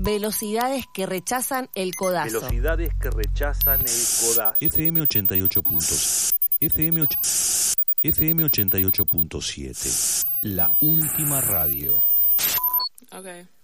Velocidades que rechazan el codazo. Velocidades que rechazan el codazo. FM 88 puntos. FM 88.7. La última radio. Okay.